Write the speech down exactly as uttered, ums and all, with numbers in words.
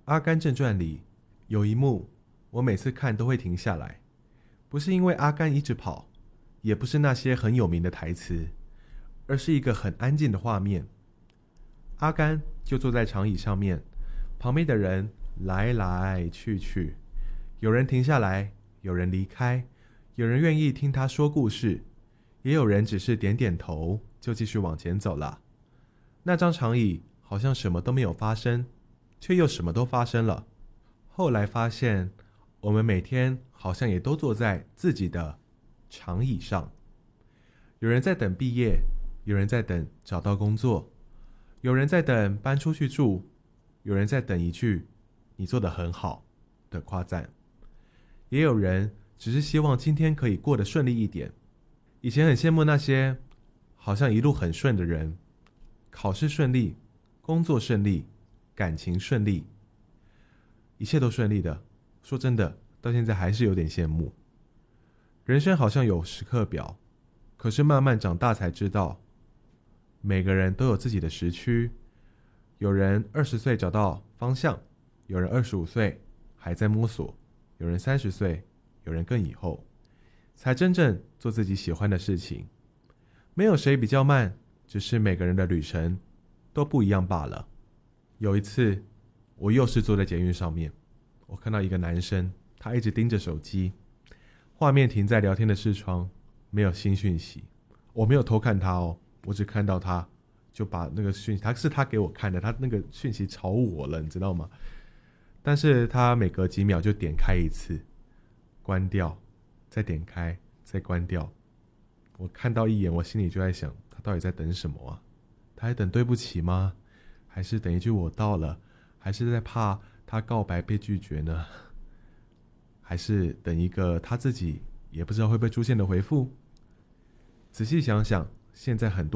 阿甘正传》里有一幕，我每次看都会停下来，不是因为阿甘一直跑，也不是那些很有名的台词，而是一个很安静的画面。阿甘就坐在长椅上面，旁边的人来来去去，有人停下来，有人离开，有人愿意听他说故事，也有人只是点点头就继续往前走了。那张长椅好像什么都没有发生，却又什么都发生了。后来发现，我们每天好像也都坐在自己的长椅上。有人在等毕业，有人在等找到工作，有人在等搬出去住，有人在等一句你做得很好的夸赞，也有人只是希望今天可以过得顺利一点。以前很羡慕那些好像一路很顺的人，考试顺利，工作顺利，感情顺利，一切都顺利的。说真的，到现在还是有点羡慕。人生好像有时刻表，可是慢慢长大才知道，每个人都有自己的时区。有人二十岁找到方向，有人二十五岁还在摸索，有人三十岁，有人更以后，才真正做自己喜欢的事情。没有谁比较慢，只是每个人的旅程都不一样罢了。有一次，我又是坐在捷运上面，我看到一个男生，他一直盯着手机，画面停在聊天的视窗，没有新讯息。我没有偷看他哦，我只看到他就把那个讯息，他是他给我看的，他那个讯息吵我了，你知道吗？但是他每隔几秒就点开一次，关掉，再点开，再关掉。我看到一眼，我心里就在想，他到底在等什么啊？他在等对不起吗？还是等一句我到了？还是在怕他告白被拒绝呢？还是等一个他自己也不知道会不会出现的回复？仔细想想，现在很多